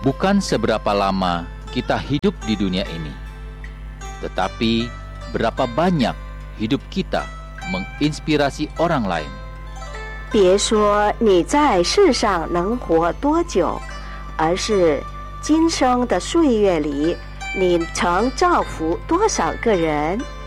Bukan seberapa lama kita hidup di dunia ini, tetapi berapa banyak hidup kita menginspirasi orang lain. 别说你在世上能活多久，而是今生的岁月里，你曾造福多少个人。